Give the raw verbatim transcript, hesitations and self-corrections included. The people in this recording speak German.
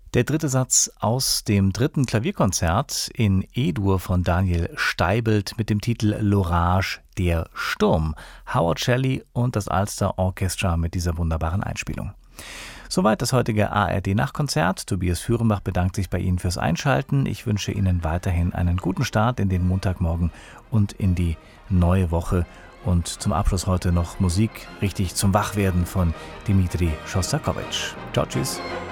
Der dritte Satz aus dem dritten Klavierkonzert in E-Dur von Daniel Steibelt mit dem Titel L'Orage, der Sturm. Howard Shelley und das Ulster Orchestra mit dieser wunderbaren Einspielung. Soweit das heutige A R D-Nachtkonzert. Tobias Führenbach bedankt sich bei Ihnen fürs Einschalten. Ich wünsche Ihnen weiterhin einen guten Start in den Montagmorgen und in die neue Woche. Und zum Abschluss heute noch Musik richtig zum Wachwerden von Dimitri Schostakowitsch. Ciao, tschüss.